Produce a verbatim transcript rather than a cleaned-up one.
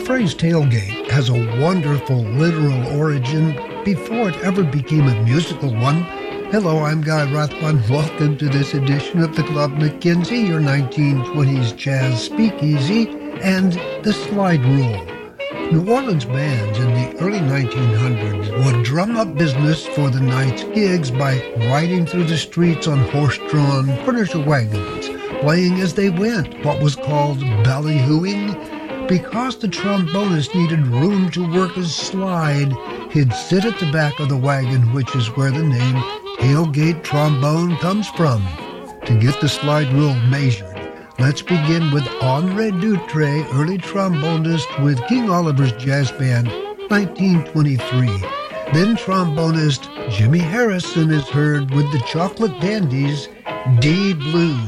phrase tailgate has a wonderful literal origin before it ever became a musical one. Hello, I'm Guy Rothman. Welcome to this edition of the Club McKenzie, your nineteen twenties jazz speakeasy, and the slide rule. New Orleans bands in the early nineteen hundreds would drum up business for the night's gigs by riding through the streets on horse-drawn furniture wagons, playing as they went, what was called ballyhooing. Because the trombonist needed room to work his slide, he'd sit at the back of the wagon, which is where the name tailgate trombone comes from. To get the slide rule measured, let's begin with Henri Dutre, early trombonist with King Oliver's Jazz Band, nineteen twenty-three. Then trombonist Jimmy Harrison is heard with the Chocolate Dandies, D Blues.